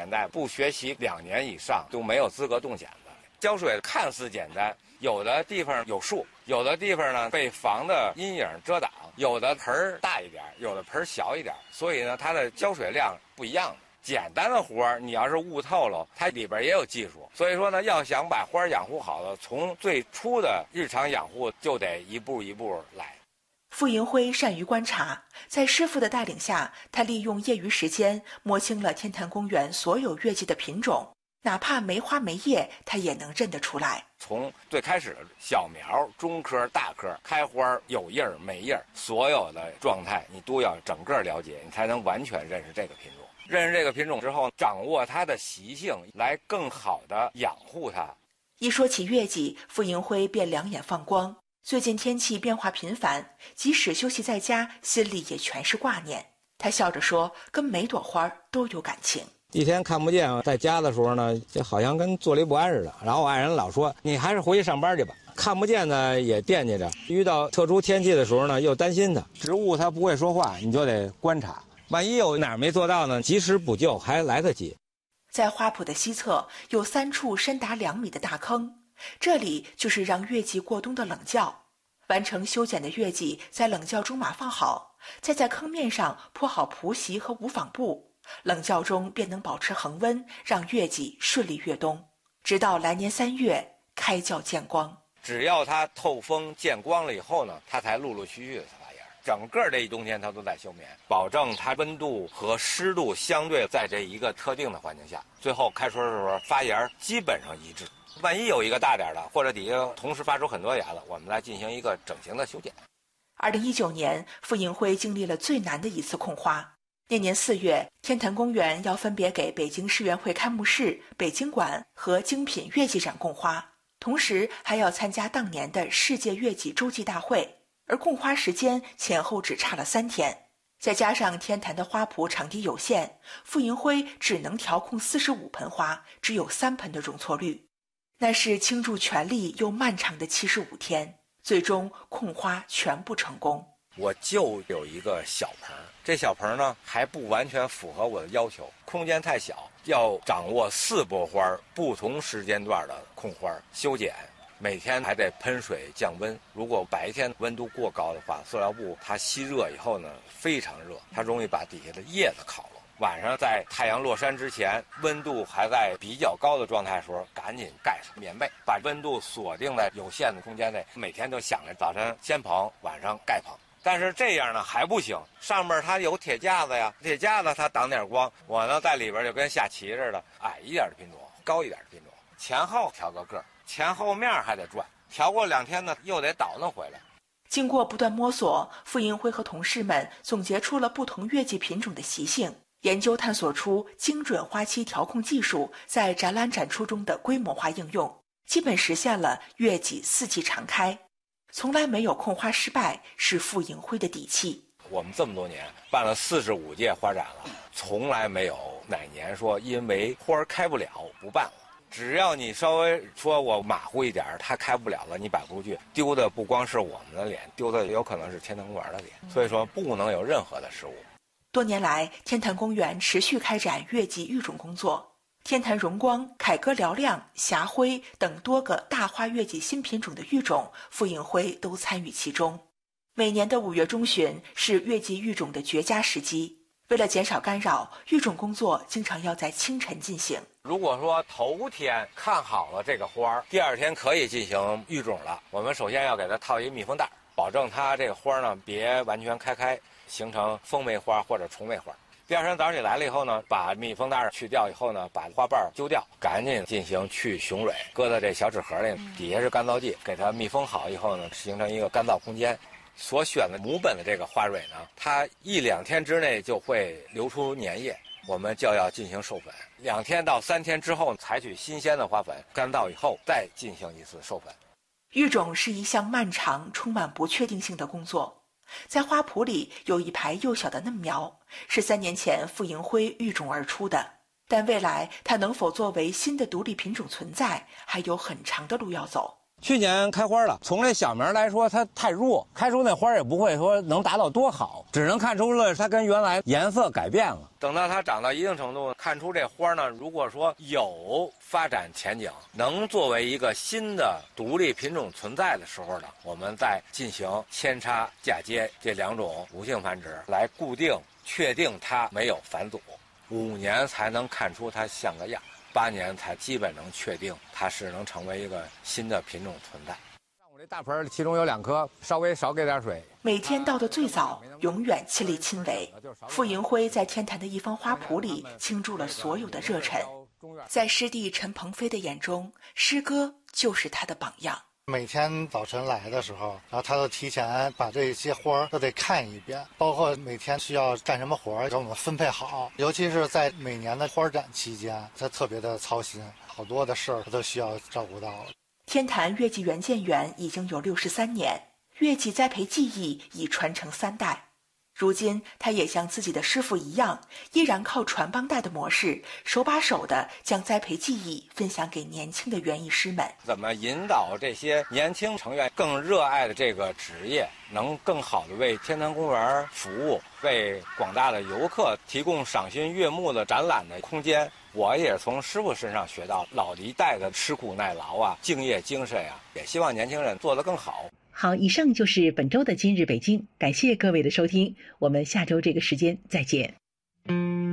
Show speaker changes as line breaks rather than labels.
年代不学习2年以上都没有资格种剪子。浇水看似简单，有的地方有树，有的地方呢被房的阴影遮挡，有的盆大一点，有的盆小一点，所以呢它的浇水量不一样的。简单的活你要是悟透了，它里边也有技术。所以说呢，要想把花养护好了，从最初的日常养护就得一步一步来。
傅迎辉善于观察，在师傅的带领下，他利用业余时间摸清了天坛公园所有月季的品种，哪怕没花没叶，他也能认得出来。
从最开始的小苗、中颗、大颗，开花有叶没叶，所有的状态你都要整个了解，你才能完全认识这个品种。认识这个品种之后，掌握它的习性，来更好的养护它。
一说起月季，傅迎辉便两眼放光。最近天气变化频繁，即使休息在家，心里也全是挂念。他笑着说，跟每朵花都有感情。
一天看不见，在家的时候呢，就好像跟坐立不安似的。然后我爱人老说，你还是回去上班去吧。看不见呢也惦记着，遇到特殊天气的时候呢，又担心它。植物它不会说话，你就得观察，万一有哪儿没做到呢，及时补救还来得及。
在花圃的西侧有3处深达2米的大坑，这里就是让月季过冬的冷窖。完成修剪的月季在冷窖中码放好，再在坑面上铺好蒲席和无纺布，冷窖中便能保持恒温，让月季顺利越冬，直到来年3月开窖见光。
只要它透风见光了以后呢，它才陆陆续续的发芽。整个这一冬天它都在休眠，保证它温度和湿度相对在这一个特定的环境下，最后开春的时候发芽基本上一致。万一有一个大点的，或者底下同时发出很多芽子，我们来进行一个整形的修剪。
2019年，傅迎辉经历了最难的一次控花。那年4月，天坛公园要分别给北京世园会开幕式、北京馆和精品月季展供花，同时还要参加当年的世界月季洲际大会，而供花时间前后只差了3天。再加上天坛的花圃场地有限，傅迎辉只能调控45盆花，只有3盆的容错率。那是倾注全力又漫长的75天，最终控花全部成功。
我就有一个小盆，这小盆呢还不完全符合我的要求，空间太小，要掌握4波花不同时间段的控花修剪，每天还得喷水降温。如果白天温度过高的话，塑料布它吸热以后呢非常热，它容易把底下的叶子烤了。晚上在太阳落山之前，温度还在比较高的状态的时候，赶紧盖上棉被，把温度锁定在有限的空间内。每天都想着早晨先捧，晚上盖捧。但是这样呢还不行，上面它有铁架子呀，铁架子它挡点光，我呢在里边就跟下棋似的，矮一点的品种，高一点的品种，前后调个个，前后面还得转，调过2天呢又得倒腾回来。
经过不断摸索，傅迎辉和同事们总结出了不同月季品种的习性，研究探索出精准花期调控技术在展览展出中的规模化应用，基本实现了月季4季常开。从来没有控花失败，是傅迎辉的底气。
我们这么多年办了45届花展了，从来没有哪年说因为花开不了不办了。只要你稍微说我马虎一点，它开不了了，你摆不出去，丢的不光是我们的脸，丢的有可能是天坛公园的脸。所以说不能有任何的失误。
多年来，天坛公园持续开展月季育种工作，天坛荣光、凯歌嘹亮、霞辉等多个大花月季新品种的育种，傅迎辉都参与其中。每年的5月中旬是月季育种的绝佳时机，为了减少干扰，育种工作经常要在清晨进行。
如果说头天看好了这个花，第2天可以进行育种了，我们首先要给它套一密封袋，保证它这个花呢别完全开，形成风梅花或者虫梅花。第2天早上起来了以后呢，把密封袋去掉以后呢，把花瓣揪掉，赶紧进行去雄蕊，搁在这小纸盒里，底下是干燥剂，给它密封好以后呢，形成一个干燥空间。所选的母本的这个花蕊呢，它1-2天之内就会流出粘液，我们就要进行授粉。2天到3天之后，采取新鲜的花粉，干燥以后再进行一次授粉。
育种是一项漫长、充满不确定性的工作。在花圃里有一排幼小的嫩苗，是3年前傅迎辉育种而出的，但未来它能否作为新的独立品种存在，还有很长的路要走。
去年开花了，从这小苗来说，它太弱，开出那花也不会说能达到多好，只能看出了它跟原来颜色改变了。
等到它长到一定程度，看出这花呢，如果说有发展前景，能作为一个新的独立品种存在的时候呢，我们再进行扦插、嫁接这2种无性繁殖，来固定、确定它没有返祖。5年才能看出它像个样，8年才基本能确定它是能成为一个新的品种存在。
我这大盆其中有2棵，稍微少给点水。
每天到的最早，永远亲力亲为。傅银辉在天坛的一方花圃里倾注了所有的热忱。在师弟陈鹏飞的眼中，师哥就是他的榜样。
每天早晨来的时候，然后他都提前把这些花都得看一遍，包括每天需要干什么活给我们分配好。尤其是在每年的花展期间，他特别的操心，好多的事儿他都需要照顾到。
天坛月季园建园已经有63年，月季栽培技艺已传承3代。如今，他也像自己的师傅一样，依然靠传帮带的模式，手把手地将栽培技艺分享给年轻的园艺师们。
怎么引导这些年轻成员更热爱的这个职业，能更好地为天坛公园服务，为广大的游客提供赏心悦目的展览的空间？我也从师傅身上学到老一代的吃苦耐劳啊、敬业精神啊，也希望年轻人做得更好。
好，以上就是本周的今日北京，感谢各位的收听，我们下周这个时间再见。